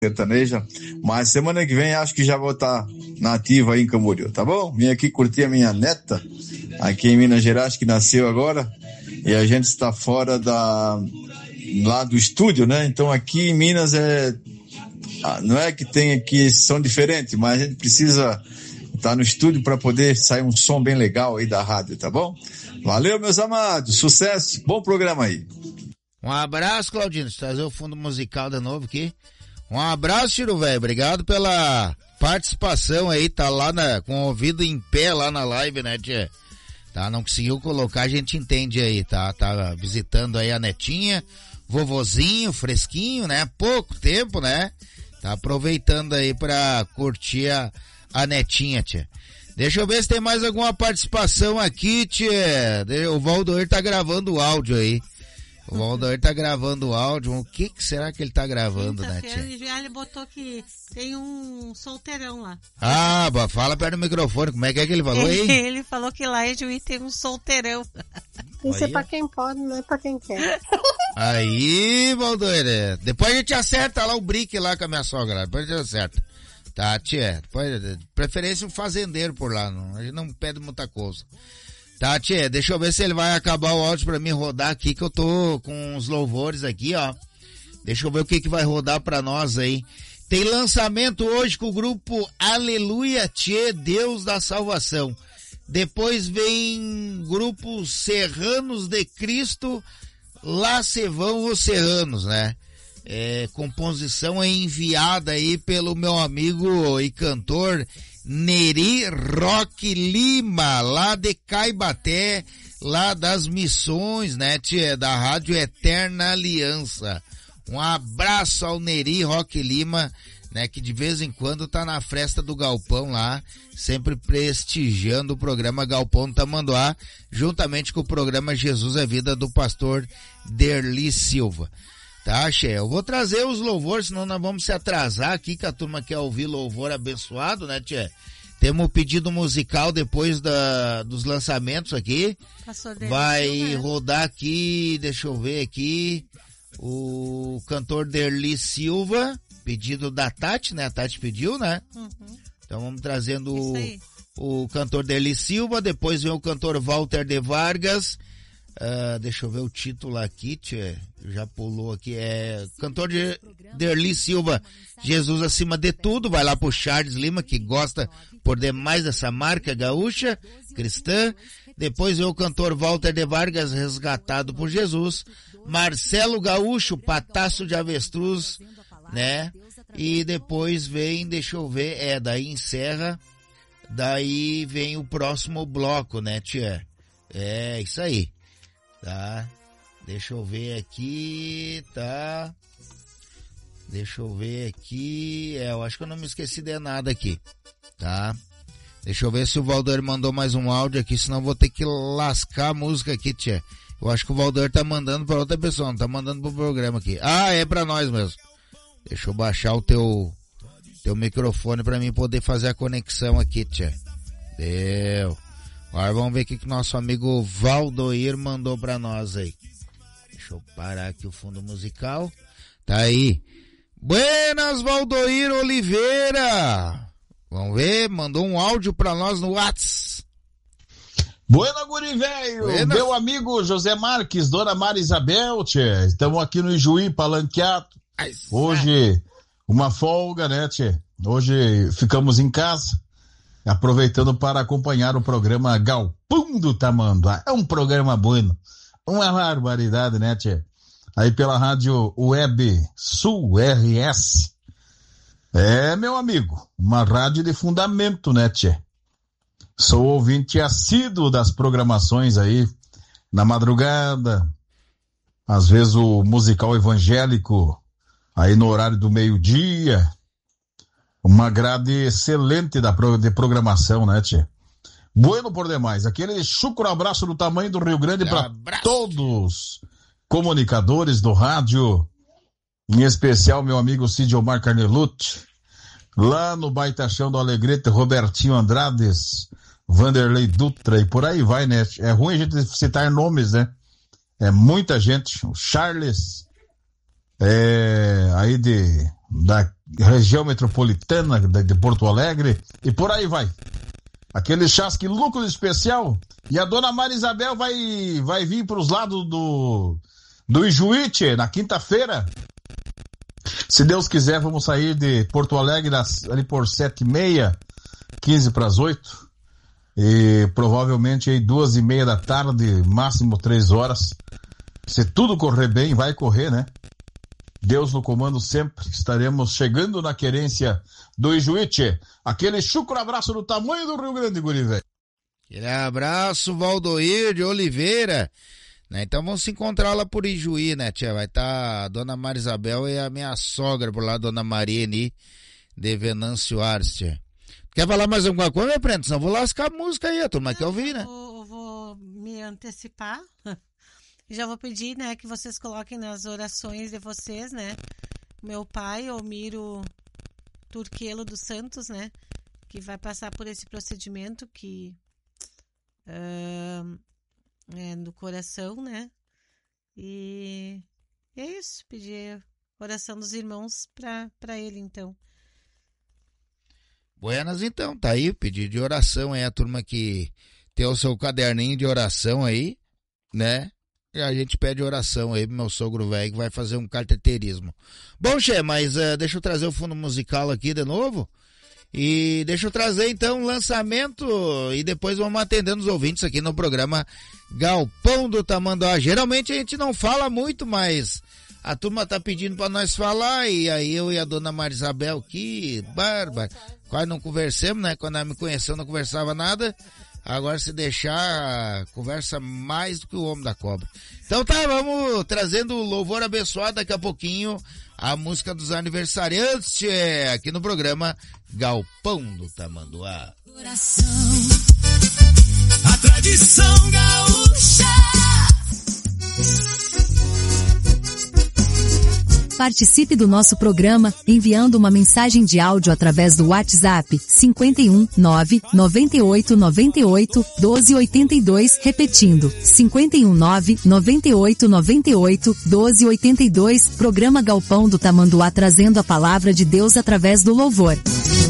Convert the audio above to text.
sertaneja, mas semana que vem acho que já vou estar na ativa aí em Camboriú, tá bom? Vim aqui curtir a minha neta, aqui em Minas Gerais, que nasceu agora, e a gente está fora lá do estúdio, né? Então aqui em Minas não é que tem aqui, são diferentes, mas a gente precisa estar no estúdio para poder sair um som bem legal aí da rádio, tá bom? Valeu, meus amados, sucesso, bom programa aí. Um abraço, Claudino, trazer o fundo musical de novo aqui. Um abraço, Tiro Velho, obrigado pela participação aí, tá lá com o ouvido em pé lá na live, né, tia? Tá, não conseguiu colocar, a gente entende aí, tá visitando aí a netinha, vovozinho, fresquinho, né, pouco tempo, né, tá aproveitando aí pra curtir a netinha, tia. Deixa eu ver se tem mais alguma participação aqui, tia. O Valdoir tá gravando o áudio aí. O Valdoir tá gravando o áudio. O que será que ele tá gravando, né, tia? Ele botou que tem um solteirão lá. Ah, fala perto do microfone. Como é que ele falou aí? Ele falou que lá em Juí tem um solteirão. Isso é pra quem pode, não é pra quem quer. Aí, Valdoir, depois a gente acerta lá o brick lá com a minha sogra. Depois a gente acerta. Tá, tia. Depois, preferência um fazendeiro por lá. Não, a gente não pede muita coisa. Tá, tia, deixa eu ver se ele vai acabar o áudio pra mim rodar aqui, que eu tô com uns louvores aqui, ó. Deixa eu ver o que vai rodar pra nós aí. Tem lançamento hoje com o grupo Aleluia, Tchê, Deus da Salvação. Depois vem grupo Serranos de Cristo, Lá se vão os Serranos, né? Composição enviada aí pelo meu amigo e cantor Neri Roque Lima, lá de Caibaté, lá das Missões, né, tia, da Rádio Eterna Aliança. Um abraço ao Neri Roque Lima, né, que de vez em quando tá na festa do Galpão lá, sempre prestigiando o programa Galpão Tamanduá, juntamente com o programa Jesus é Vida do pastor Derli Silva. Tá, Che? Eu vou trazer os louvores, senão nós vamos se atrasar aqui, que a turma quer ouvir louvor abençoado, né, Tchê? Temos o pedido musical depois dos lançamentos aqui. Vai rodar aqui, deixa eu ver aqui, o cantor Derli Silva, pedido da Tati, né? A Tati pediu, né? Uhum. Então vamos trazendo o cantor Derli Silva, depois vem o cantor Walter de Vargas. Deixa eu ver o título aqui, tchê, já pulou aqui, cantor de Derli Silva, Jesus acima de tudo, vai lá pro Charles Lima, que gosta por demais dessa marca gaúcha, cristã. Depois vem o cantor Walter de Vargas, Resgatado por Jesus, Marcelo Gaúcho, Pataço de Avestruz, né, e depois vem, deixa eu ver, daí encerra, daí vem o próximo bloco, né, tchê, isso aí. Tá, deixa eu ver aqui, tá, deixa eu ver aqui, eu acho que eu não me esqueci de nada aqui, tá, deixa eu ver se o Valdoir mandou mais um áudio aqui, senão eu vou ter que lascar a música aqui, tia. Eu acho que o Valdoir tá mandando pra outra pessoa, não tá mandando pro programa aqui. É pra nós mesmo. Deixa eu baixar o teu microfone pra mim poder fazer a conexão aqui, tia. Deu. Agora vamos ver o que o nosso amigo Valdoir mandou pra nós aí. Deixa eu parar aqui o fundo musical. Tá aí. Buenas, Valdoir Oliveira. Vamos ver, mandou um áudio pra nós no WhatsApp. Buena, guri velho. Meu amigo José Marques, Dona Mara Isabel, tchê. Estamos aqui no Ijuí, palanqueado. Hoje, uma folga, né, tchê? Hoje ficamos em casa, aproveitando para acompanhar o programa Galpão do Tamanduá. É um programa bueno, uma barbaridade, né, tia? Aí pela rádio Web Sul RS. Meu amigo, uma rádio de fundamento, né, tia? Sou ouvinte assíduo das programações aí, na madrugada, às vezes o musical evangélico, aí no horário do meio-dia. Uma grade excelente de programação, né, tia? Bueno por demais. Aquele chucro abraço do tamanho do Rio Grande para todos comunicadores do rádio, em especial meu amigo Cid Omar Carnelucci, lá no Baitachão do Alegrete, Robertinho Andrades, Vanderlei Dutra e por aí vai, né? É ruim a gente citar nomes, né? É muita gente. O Charles, aí região metropolitana de Porto Alegre e por aí vai. Aquele chasque lucro especial. E a dona Maria Isabel vai vir para os lados do Ijuí, tchê, na quinta-feira. Se Deus quiser, vamos sair de Porto Alegre ali por 7h30, 7:45. E provavelmente aí 2:30 da tarde, máximo 3h. Se tudo correr bem, vai correr, né? Deus no comando sempre. Estaremos chegando na querência do Ijuí, tchê. Aquele chucro abraço do tamanho do Rio Grande, guri velho. Aquele abraço, Valdoir de Oliveira. Né? Então vamos se encontrar lá por Ijuí, né, tia? Vai estar a dona Maria Isabel e a minha sogra por lá, dona Mariene de Venâncio Ares, tia. Quer falar mais alguma coisa, meu primo? Senão vou lascar a música aí, a turma quer ouvir, né? Eu vou me antecipar. Já vou pedir, né, que vocês coloquem nas orações de vocês, né? Meu pai, Omiro Turquelo dos Santos, né? Que vai passar por esse procedimento que é do coração, né? E é isso, pedir oração dos irmãos para ele, então. Buenas, então, tá aí, pedido de oração aí, a turma que tem o seu caderninho de oração aí, né? E a gente pede oração aí pro meu sogro velho que vai fazer um carteteirismo. Bom, Che, mas deixa eu trazer o fundo musical aqui de novo. E deixa eu trazer então o lançamento e depois vamos atendendo os ouvintes aqui no programa Galpão do Tamanduá. Geralmente a gente não fala muito, mas a turma tá pedindo pra nós falar e aí eu e a dona Maria Isabel, que bárbara, quase não conversamos, né? Quando ela me conheceu não conversava nada. Agora se deixar, conversa mais do que o homem da cobra. Então tá, vamos trazendo o louvor abençoado daqui a pouquinho, a música dos aniversariantes, aqui no programa Galpão do Tamanduá. A tradição gaúcha. Participe do nosso programa enviando uma mensagem de áudio através do WhatsApp 51 9 98 98 12 82, repetindo 51 9 98 98 12 82, programa Galpão do Tamanduá trazendo a palavra de Deus através do louvor.